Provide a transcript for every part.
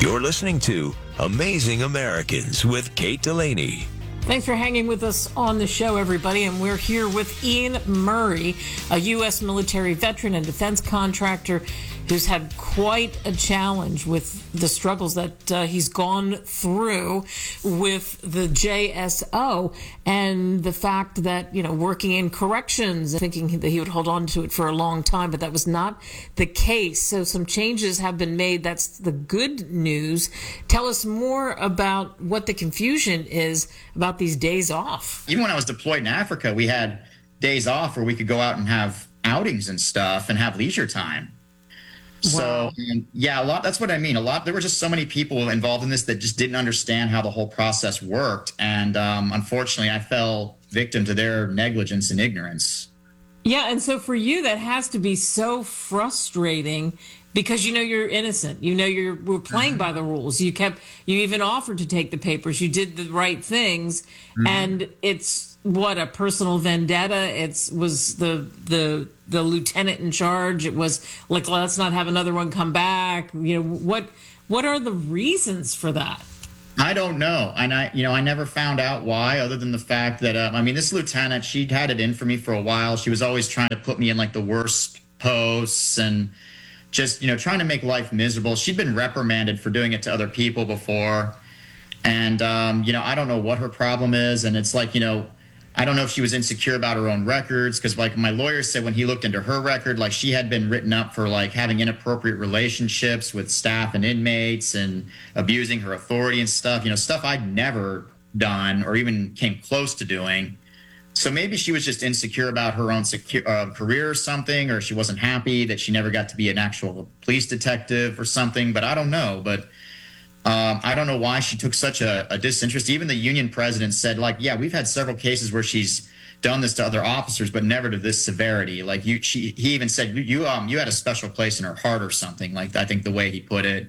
You're listening to Amazing Americans with Kate Delaney. Thanks for hanging with us on the show, everybody. And we're here with Ian Murray, a U.S. military veteran and defense contractor who's had quite a challenge with the struggles that he's gone through with the JSO and the fact that, working in corrections, thinking that he would hold on to it for a long time, but that was not the case. So some changes have been made. That's the good news. Tell us more about what the confusion is about these days off. Even when I was deployed in Africa, we had days off where we could go out and have outings and stuff and have leisure time. Wow. So, that's what I mean. There were just so many people involved in this that just didn't understand how the whole process worked. And unfortunately, I fell victim to their negligence and ignorance. Yeah, and so for you, that has to be so frustrating because you're innocent. You were playing by the rules. You even offered to take the papers. You did the right things, and it's what, a personal vendetta. It was the lieutenant in charge. It was like, let's not have another one come back. What are the reasons for that? I don't know. And I never found out why, other than the fact that, this lieutenant, she'd had it in for me for a while. She was always trying to put me in like the worst posts and just, trying to make life miserable. She'd been reprimanded for doing it to other people before. And, I don't know what her problem is. And it's like, I don't know if she was insecure about her own records, because like my lawyer said when he looked into her record, like she had been written up for like having inappropriate relationships with staff and inmates and abusing her authority and stuff, stuff I'd never done or even came close to doing. So maybe she was just insecure about her own career or something, or she wasn't happy that she never got to be an actual police detective or something, but I don't know. But I don't know why she took such a disinterest. Even the union president said, like, yeah, we've had several cases where she's done this to other officers, but never to this severity. Like he even said, you had a special place in her heart or something, like I think the way he put it.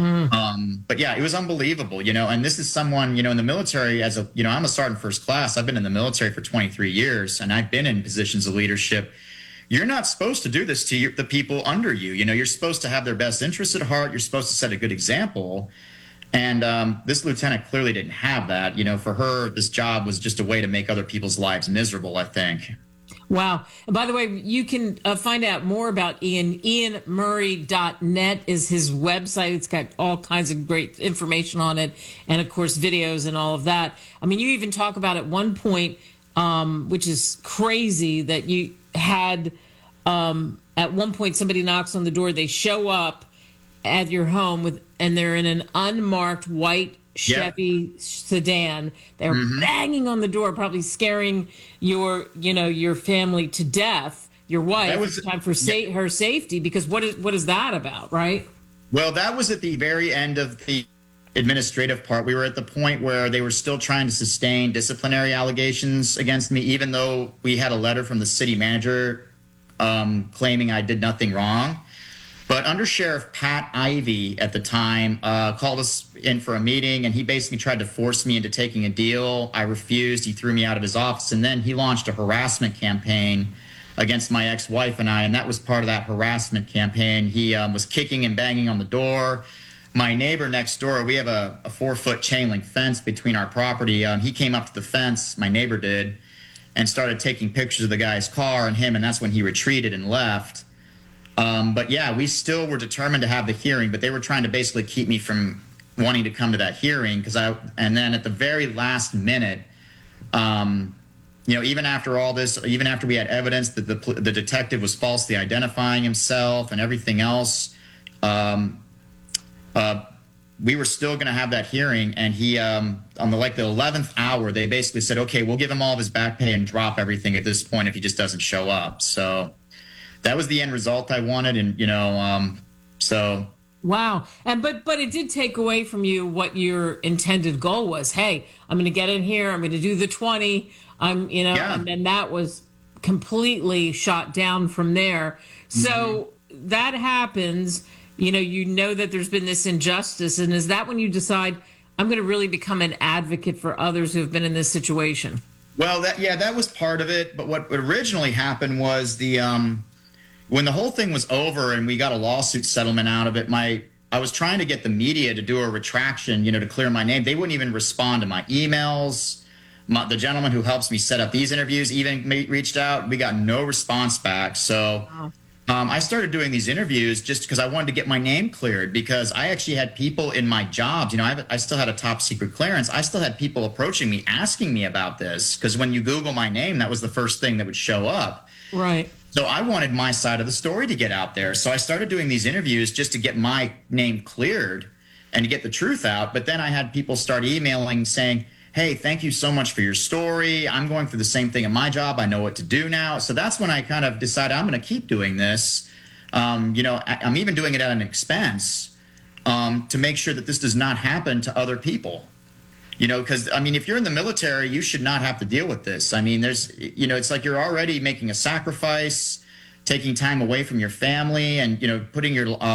But yeah, it was unbelievable, and this is someone, in the military I'm a sergeant first class. I've been in the military for 23 years and I've been in positions of leadership. You're not supposed to do this to the people under you. You're supposed to have their best interests at heart. You're supposed to set a good example. And this lieutenant clearly didn't have that. For her, this job was just a way to make other people's lives miserable, I think. Wow. And by the way, you can find out more about Ian. IanMurray.net is his website. It's got all kinds of great information on it. And, of course, videos and all of that. You even talk about at one point, which is crazy, that you had at one point somebody knocks on the door. They show up at your home and they're in an unmarked white Chevy sedan. They're banging on the door, probably scaring your family to death, your wife. It's time for her safety, because what is that about, right? Well, that was at the very end of the administrative part. We were at the point where they were still trying to sustain disciplinary allegations against me, even though we had a letter from the city manager claiming I did nothing wrong. But Under Sheriff Pat Ivey at the time called us in for a meeting, and he basically tried to force me into taking a deal. I refused. He threw me out of his office, and then he launched a harassment campaign against my ex-wife and I, and that was part of that harassment campaign. He was kicking and banging on the door. My neighbor next door, we have a 4-foot chain link fence between our property. He came up to the fence, my neighbor did, and started taking pictures of the guy's car and him, and that's when he retreated and left. But yeah, we still were determined to have the hearing, but they were trying to basically keep me from wanting to come to that hearing and then at the very last minute, even after all this, even after we had evidence that the detective was falsely identifying himself and everything else, we were still going to have that hearing. And he, on the 11th hour, they basically said, okay, we'll give him all of his back pay and drop everything at this point if he just doesn't show up. So that was the end result I wanted. And, so. Wow. And but it did take away from you what your intended goal was. Hey, I'm going to get in here. I'm going to do the 20. And then that was completely shot down from there. So that happens, that there's been this injustice. And is that when you decide, I'm going to really become an advocate for others who have been in this situation? Well, that was part of it. But what originally happened was when the whole thing was over and we got a lawsuit settlement out of it, my I was trying to get the media to do a retraction, to clear my name. They wouldn't even respond to my emails. The gentleman who helps me set up these interviews even reached out. We got no response back. So I started doing these interviews just because I wanted to get my name cleared, because I actually had people in my jobs. I still had a top secret clearance. I still had people approaching me, asking me about this, because when you Google my name, that was the first thing that would show up. Right. So I wanted my side of the story to get out there. So I started doing these interviews just to get my name cleared and to get the truth out. But then I had people start emailing saying, hey, thank you so much for your story. I'm going through the same thing in my job. I know what to do now. So that's when I kind of decided I'm going to keep doing this. I'm even doing it at an expense to make sure that this does not happen to other people. Because, if you're in the military, you should not have to deal with this. It's like you're already making a sacrifice, taking time away from your family, and, putting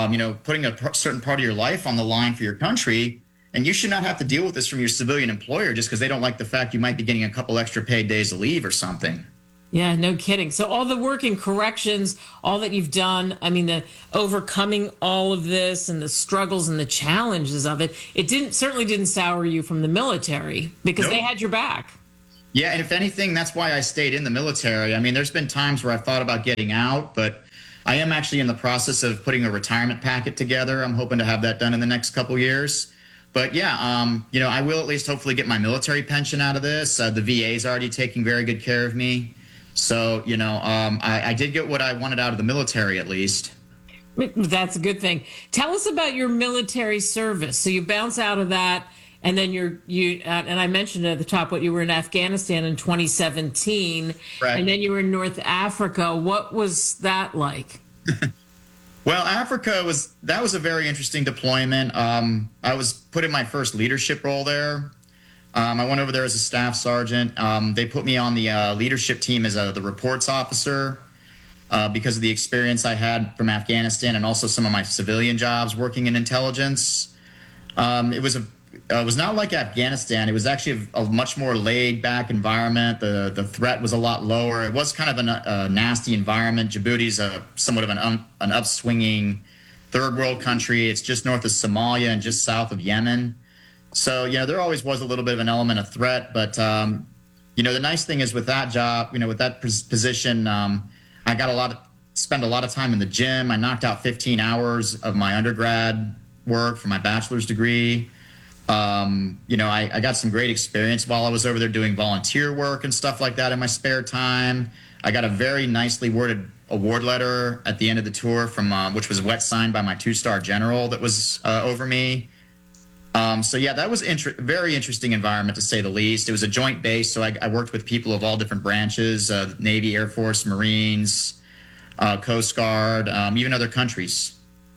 a certain part of your life on the line for your country. And you should not have to deal with this from your civilian employer just because they don't like the fact you might be getting a couple extra paid days of leave or something. Yeah, no kidding. So all the work in corrections, all that you've done, the overcoming all of this and the struggles and the challenges of it, certainly didn't sour you from the military, because They had your back. Yeah, and if anything, that's why I stayed in the military. There's been times where I've thought about getting out, but I am actually in the process of putting a retirement packet together. I'm hoping to have that done in the next couple years. But yeah, I will at least hopefully get my military pension out of this. The VA is already taking very good care of me. So, I did get what I wanted out of the military, at least. That's a good thing. Tell us about your military service. So you bounce out of that, and then and I mentioned at the top what you were in Afghanistan in 2017, right. And then you were in North Africa. What was that like? Well, Africa was a very interesting deployment. I was put in my first leadership role there. I went over there as a staff sergeant. They put me on the leadership team as the reports officer because of the experience I had from Afghanistan and also some of my civilian jobs working in intelligence. It was not like Afghanistan. It was actually a much more laid-back environment. The threat was a lot lower. It was kind of a nasty environment. Djibouti's somewhat of an upswinging third world country. It's just north of Somalia and just south of Yemen. So, there always was a little bit of an element of threat. But, the nice thing is with that job, with that position, I got spend a lot of time in the gym. I knocked out 15 hours of my undergrad work for my bachelor's degree. I got some great experience while I was over there doing volunteer work and stuff like that in my spare time. I got a very nicely worded award letter at the end of the tour from which was wet signed by my 2-star general that was over me. So yeah, that was very interesting environment, to say the least. It was a joint base, so I worked with people of all different branches: Navy, Air Force, Marines, Coast Guard, even other countries.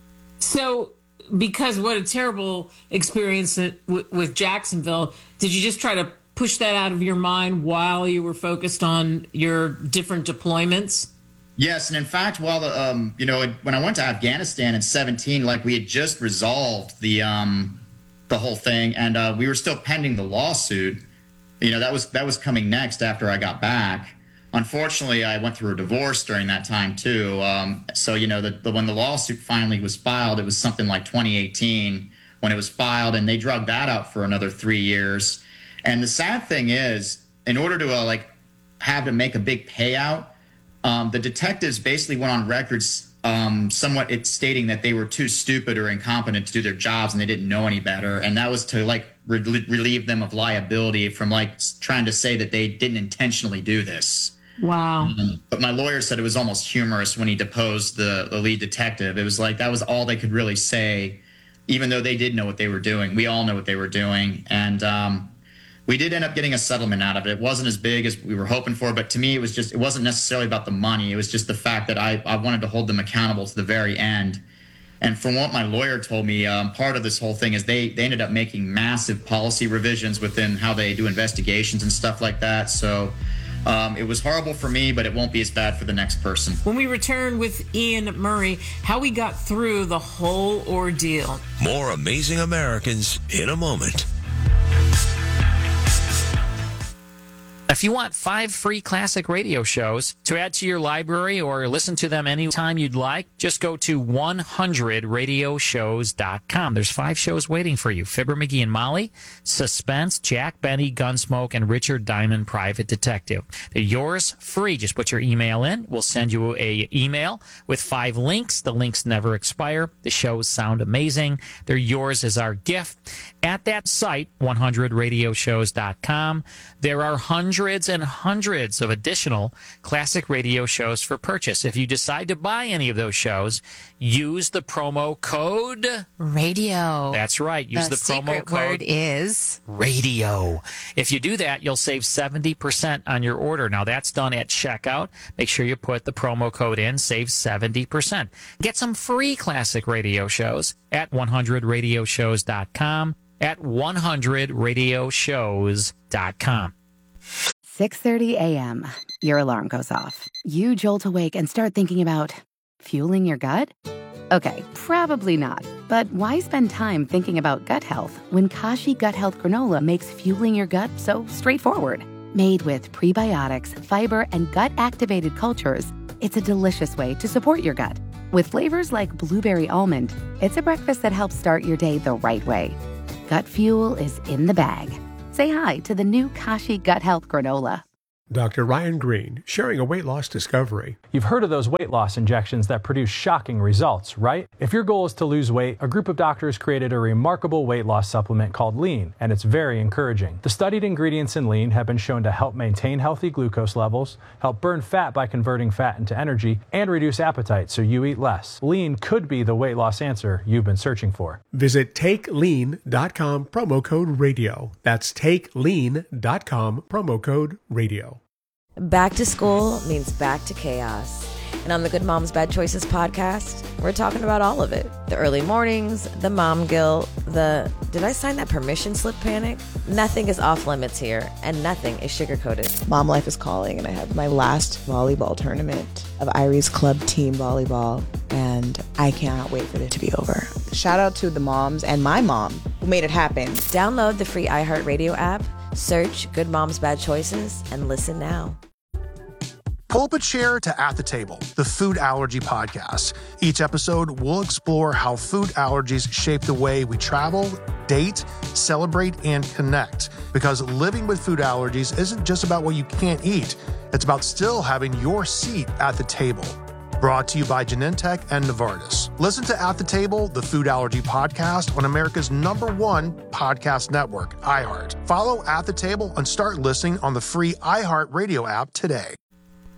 So, because what a terrible experience with Jacksonville, did you just try to push that out of your mind while you were focused on your different deployments? Yes, and in fact, while when I went to Afghanistan in 2017, we had just resolved the whole thing, and we were still pending the lawsuit. That was coming next after I got back. Unfortunately, I went through a divorce during that time too. So when the lawsuit finally was filed, it was something like 2018 when it was filed, and they dragged that out for another 3 years. And the sad thing is, in order to have to make a big payout, the detectives basically went on records somewhat stating that they were too stupid or incompetent to do their jobs and they didn't know any better. And that was to relieve them of liability from trying to say that they didn't intentionally do this. Wow. But my lawyer said it was almost humorous when he deposed the lead detective. It was that was all they could really say, even though they did know what they were doing. We all know what they were doing. And we did end up getting a settlement out of it. It wasn't as big as we were hoping for, but to me, it wasn't necessarily about the money. It was just the fact that I wanted to hold them accountable to the very end. And from what my lawyer told me, part of this whole thing is they ended up making massive policy revisions within how they do investigations and stuff like that. So it was horrible for me, but it won't be as bad for the next person. When we return with Ian Murray, how we got through the whole ordeal. More Amazing Americans in a moment. If you want 5 free classic radio shows to add to your library or listen to them anytime you'd like, just go to 100radioshows.com. There's 5 shows waiting for you. Fibber, McGee, and Molly, Suspense, Jack Benny, Gunsmoke, and Richard Diamond, Private Detective. They're yours free. Just put your email in. We'll send you a email with 5 links. The links never expire. The shows sound amazing. They're yours as our gift. At that site, 100radioshows.com, there are hundreds and hundreds of additional classic radio shows for purchase. If you decide to buy any of those shows, use the promo code radio. That's right. Use the promo secret code word is radio. If you do that, you'll save 70% on your order. Now, that's done at checkout. Make sure you put the promo code in, save 70%. Get some free classic radio shows at 100radioshows.com, at 100radioshows.com. 6:30 a.m. Your alarm goes off. You jolt awake and start thinking about fueling your gut? Okay, probably not. But why spend time thinking about gut health when Kashi Gut Health Granola makes fueling your gut so straightforward? Made with prebiotics, fiber, and gut-activated cultures, it's a delicious way to support your gut. With flavors like blueberry almond, it's a breakfast that helps start your day the right way. Gut fuel is in the bag. Say hi to the new Kashi Gut Health Granola. Dr. Ryan Green, sharing a weight loss discovery. You've heard of those weight loss injections that produce shocking results, right? If your goal is to lose weight, a group of doctors created a remarkable weight loss supplement called Lean, and it's very encouraging. The studied ingredients in Lean have been shown to help maintain healthy glucose levels, help burn fat by converting fat into energy, and reduce appetite so you eat less. Lean could be the weight loss answer you've been searching for. Visit TakeLean.com, promo code radio. That's TakeLean.com, promo code radio. Back to school means back to chaos. And on the Good Moms Bad Choices podcast, we're talking about all of it. The early mornings, the mom guilt, the did I sign that permission slip panic? Nothing is off limits here, and nothing is sugar-coated. Mom life is calling, and I have my last volleyball tournament of Irie's club team volleyball, and I cannot wait for it to be over. Shout out to the moms and my mom who made it happen. Download the free iHeartRadio app, search Good Moms Bad Choices, and listen now. Pull up a chair to At the Table, the food allergy podcast. Each episode, we'll explore how food allergies shape the way we travel, date, celebrate, and connect. Because living with food allergies isn't just about what you can't eat. It's about still having your seat at the table. Brought to you by Genentech and Novartis. Listen to At the Table, the food allergy podcast on America's #1 podcast network, iHeart. Follow At the Table and start listening on the free iHeart Radio app today.